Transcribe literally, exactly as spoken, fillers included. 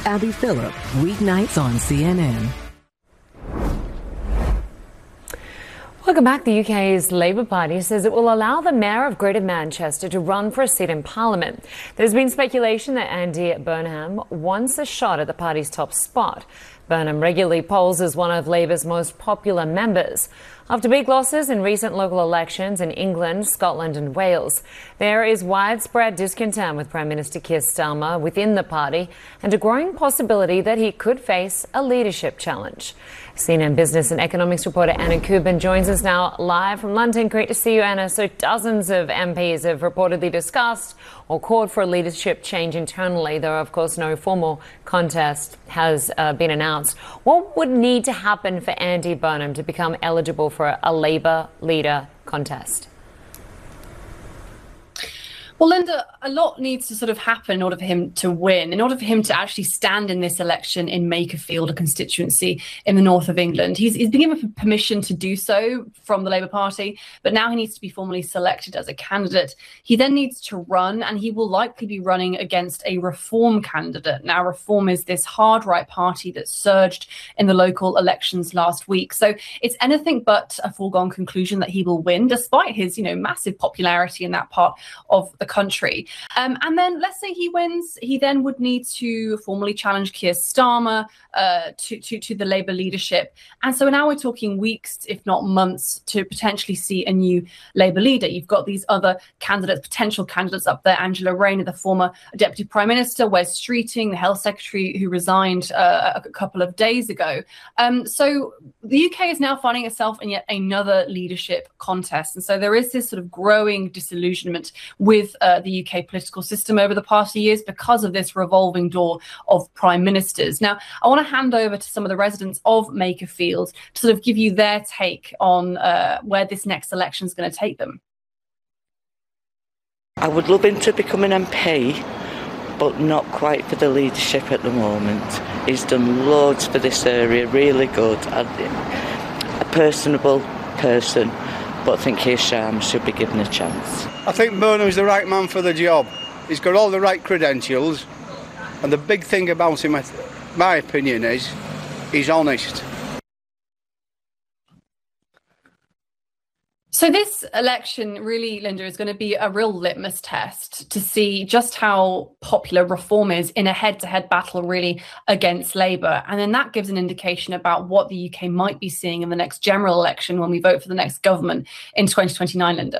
Abby Phillip, weeknights on C N N. Welcome back. The U K's Labour Party says it will allow the Mayor of Greater Manchester to run for a seat in Parliament. There's been speculation that Andy Burnham wants a shot at the party's top spot. Burnham regularly polls as one of Labour's most popular members. After big losses in recent local elections in England, Scotland and Wales, there is widespread discontent with Prime Minister Keir Starmer within the party and a growing possibility that he could face a leadership challenge. C N N Business and Economics reporter Anna Kubin joins us now live from London. Great to see you, Anna. So dozens of M Ps have reportedly discussed or called for a leadership change internally, though, of course, no formal contest has uh, been announced. What would need to happen for Andy Burnham to become eligible for a Labour leader contest? Well, Linda, a lot needs to sort of happen in order for him to win, in order for him to actually stand in this election in Makerfield, a constituency in the north of England. He's, he's been given permission to do so from the Labour Party, but now he needs to be formally selected as a candidate. He then needs to run, and he will likely be running against a Reform candidate. Now, Reform is this hard right party that surged in the local elections last week. So it's anything but a foregone conclusion that he will win, despite his, you know, massive popularity in that part of the country. Um, and then let's say he wins, he then would need to formally challenge Keir Starmer uh, to, to, to the Labour leadership. And so now we're talking weeks, if not months, to potentially see a new Labour leader. You've got these other candidates, potential candidates up there, Angela Rayner, the former Deputy Prime Minister, Wes Streeting, the Health Secretary who resigned uh, a couple of days ago. Um, so the U K is now finding itself in yet another leadership contest. And so there is this sort of growing disillusionment with Uh, the U K political system over the past few years because of this revolving door of prime ministers. Now, I want to hand over to some of the residents of Makerfield to sort of give you their take on uh, where this next election is going to take them. I would love him to become an M P, but not quite for the leadership at the moment. He's done loads for this area, really good. A personable person, but I think Keir Starmer should be given a chance. I think Burnham's the right man for the job. He's got all the right credentials, and the big thing about him, my opinion, is he's honest. So this election really, Linda, is going to be a real litmus test to see just how popular Reform is in a head-to-head battle really against Labour. And then that gives an indication about what the U K might be seeing in the next general election when we vote for the next government in twenty twenty-nine, Linda.